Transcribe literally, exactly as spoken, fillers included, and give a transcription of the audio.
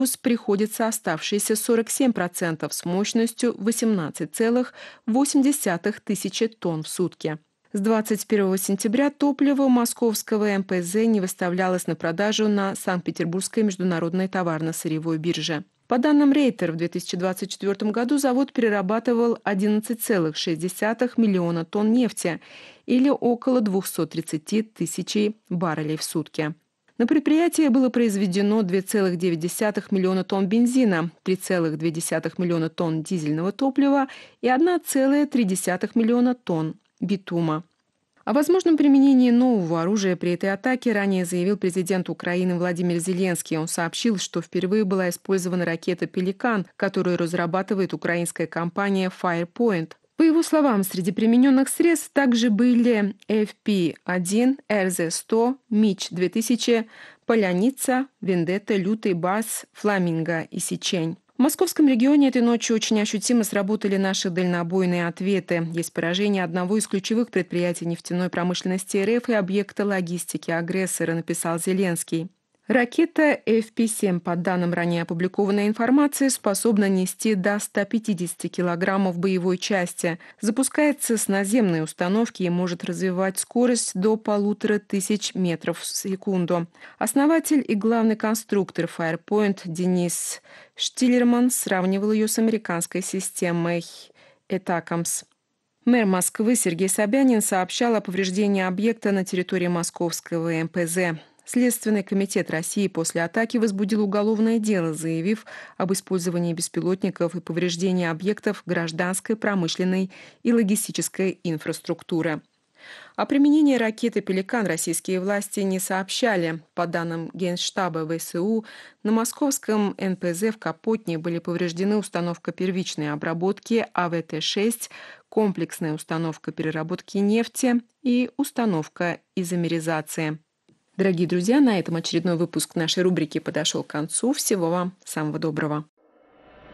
приходится оставшиеся сорок семь процентов с мощностью восемнадцать целых восемь десятых тысячи тонн в сутки. С двадцать первого сентября топливо московского эм пэ зэ не выставлялось на продажу на Санкт-Петербургской международной товарно-сырьевой бирже. По данным Рейтер, в две тысячи двадцать четвёртом году завод перерабатывал одиннадцать целых шесть десятых миллиона тонн нефти или около двухсот тридцати тысяч баррелей в сутки. На предприятии было произведено две целых девять десятых миллиона тонн бензина, три целых две десятых миллиона тонн дизельного топлива и одна целая три десятых миллиона тонн битума. О возможном применении нового оружия при этой атаке ранее заявил президент Украины Владимир Зеленский. Он сообщил, что впервые была использована ракета «Пеликан», которую разрабатывает украинская компания Firepoint. По его словам, среди примененных средств также были эф пи один, эр зэ сто, Мич две тысячи, Поляница, Вендетта, Лютый Бас, Фламинго и Сечень. В московском регионе этой ночью очень ощутимо сработали наши дальнобойные ответы. Есть поражение одного из ключевых предприятий нефтяной промышленности эр эф и объекта логистики агрессора, написал Зеленский. Ракета эф пи семь, по данным ранее опубликованной информации, способна нести до ста пятидесяти килограммов боевой части. Запускается с наземной установки и может развивать скорость до полутора тысяч метров в секунду. Основатель и главный конструктор Firepoint Денис Штиллерман сравнивал ее с американской системой Этакамс. Мэр Москвы Сергей Собянин сообщал о повреждении объекта на территории московского эм пэ зэ. Следственный комитет России после атаки возбудил уголовное дело, заявив об использовании беспилотников и повреждении объектов гражданской, промышленной и логистической инфраструктуры. О применении ракеты «Пеликан» российские власти не сообщали. По данным Генштаба вэ эс у, на московском эн пэ зэ в Капотне были повреждены установка первичной обработки а вэ тэ шесть, комплексная установка переработки нефти и установка изомеризации. Дорогие друзья, на этом очередной выпуск нашей рубрики подошел к концу. Всего вам самого доброго.